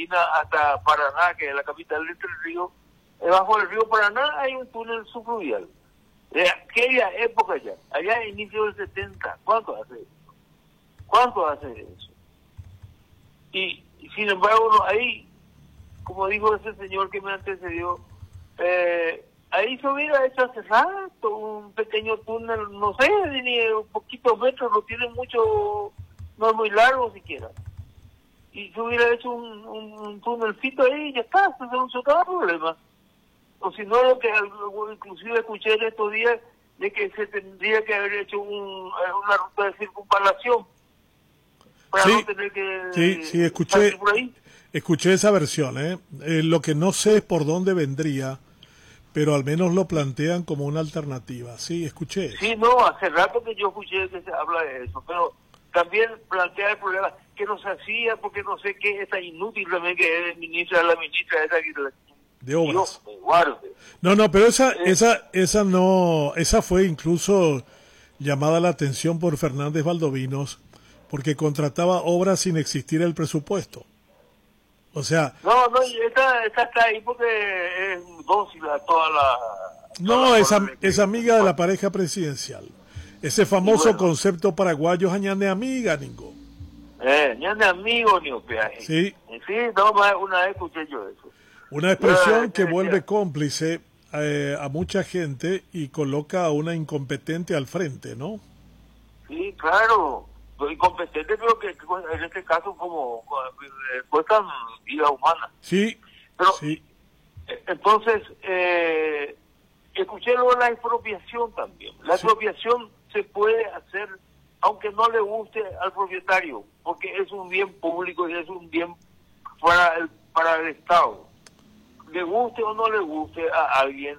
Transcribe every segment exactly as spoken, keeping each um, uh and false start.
Argentina hasta Paraná, que es la capital de Entre Ríos, eh, bajo el río Paraná hay un túnel subfluvial. De aquella época ya, allá a inicio del setenta, ¿cuánto hace eso? ¿Cuánto hace eso? Y, y sin embargo, no, ahí, como dijo ese señor que me antecedió, eh, ahí se hubiera hecho hace rato un pequeño túnel, no sé, ni un poquito metros, no tiene mucho, no es muy largo siquiera. Y se hubiera hecho un, un, un túnelcito ahí y ya está, se solucionaba el problema. O si no, lo que inclusive escuché en estos días, de que se tendría que haber hecho un, una ruta de circunvalación para sí, no tener que sí, sí, escuché, por ahí. Escuché esa versión, ¿eh? Eh, lo que no sé es por dónde vendría, pero al menos lo plantean como una alternativa. Sí, escuché eso. Sí, no, hace rato que yo escuché que se habla de eso, pero también plantea el problema que no se hacía porque no sé qué, esa inútil también que es ministra, la ministra esa que de obras. Dios me guarde. No, no, pero esa, Eh, esa, esa no, esa fue incluso llamada la atención por Fernández Valdovinos, porque contrataba obras sin existir el presupuesto. O sea... No, no, y esta, esta está ahí porque es dócil a toda la... No, toda la es, am, es amiga de la pareja presidencial. Ese famoso bueno, concepto paraguayo, ñande amiga, Ningo. Eh, ñande amigo, ni peaje. Sí. Sí, no, una vez escuché yo eso. Una expresión yo, que eh, vuelve cómplice eh, a mucha gente y coloca a una incompetente al frente, ¿no? Sí, claro. Incompetente creo que en este caso como eh, cuestan vida humana. Sí, pero sí. Entonces, eh, escuché luego la expropiación también. La sí. expropiación se puede hacer aunque no le guste al propietario, porque es un bien público y es un bien para el, para el Estado. Le guste o no le guste a alguien,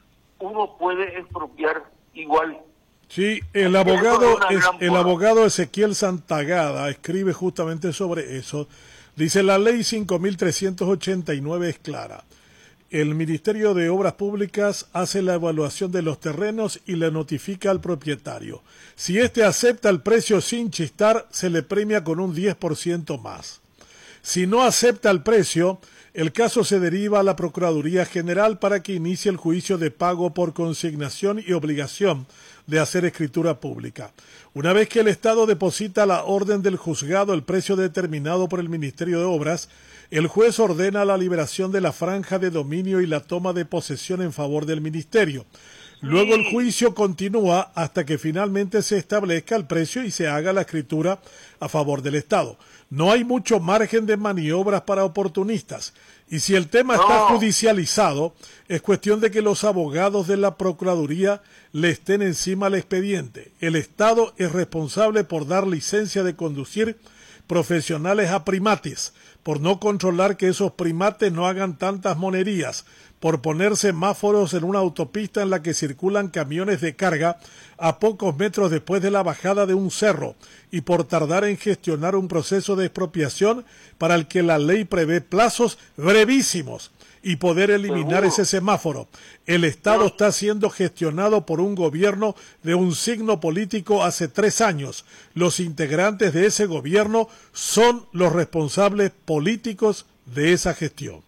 uno puede expropiar igual. Sí, el abogado es, el abogado Ezequiel Santagada escribe justamente sobre eso. Dice, la ley cinco mil trescientos ochenta y nueve es clara. El Ministerio de Obras Públicas hace la evaluación de los terrenos y le notifica al propietario. Si éste acepta el precio sin chistar, se le premia con un diez por ciento más. Si no acepta el precio, el caso se deriva a la Procuraduría General para que inicie el juicio de pago por consignación y obligación de hacer escritura pública. Una vez que el Estado deposita la orden del juzgado el precio determinado por el Ministerio de Obras, el juez ordena la liberación de la franja de dominio y la toma de posesión en favor del Ministerio. Luego el juicio continúa hasta que finalmente se establezca el precio y se haga la escritura a favor del Estado. No hay mucho margen de maniobras para oportunistas. Y si el tema no. está judicializado, es cuestión de que los abogados de la Procuraduría le estén encima al expediente. El Estado es responsable por dar licencia de conducir profesionales a primates, por no controlar que esos primates no hagan tantas monerías, por poner semáforos en una autopista en la que circulan camiones de carga a pocos metros después de la bajada de un cerro y por tardar en gestionar un proceso de expropiación para el que la ley prevé plazos brevísimos y poder eliminar ese semáforo. El Estado está siendo gestionado por un gobierno de un signo político hace tres años. Los integrantes de ese gobierno son los responsables políticos de esa gestión.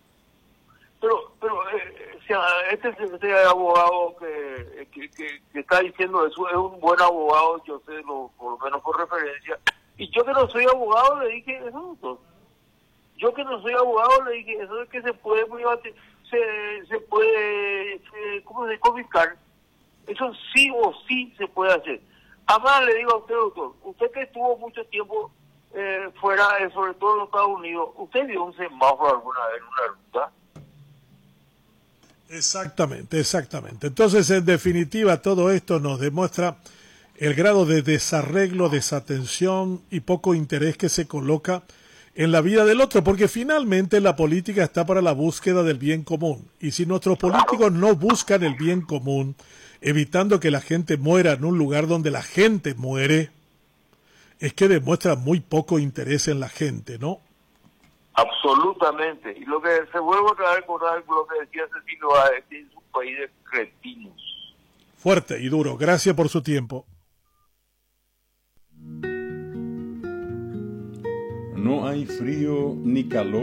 Pero, pero eh, o sea, este, este abogado que, que, que, que está diciendo eso es un buen abogado, yo sé, lo, por lo menos por referencia. Y yo que no soy abogado le dije eso. Yo que no soy abogado le dije eso es que se puede se, se puede se, ¿cómo se confiscar? Eso sí o sí se puede hacer. Además le digo a usted, doctor, usted que estuvo mucho tiempo eh, fuera, eh, sobre todo en los Estados Unidos, ¿usted vio un semáforo alguna vez en una ruta? Exactamente, exactamente. Entonces, en definitiva, todo esto nos demuestra el grado de desarreglo, desatención y poco interés que se coloca en la vida del otro, porque finalmente la política está para la búsqueda del bien común. Y si nuestros políticos no buscan el bien común, evitando que la gente muera en un lugar donde la gente muere, es que demuestra muy poco interés en la gente, ¿no? Absolutamente. Y lo que se vuelve a recordar lo que decía Cecilio Báez, que es un país de cretinos. Fuerte y duro. Gracias por su tiempo. No hay frío ni calor.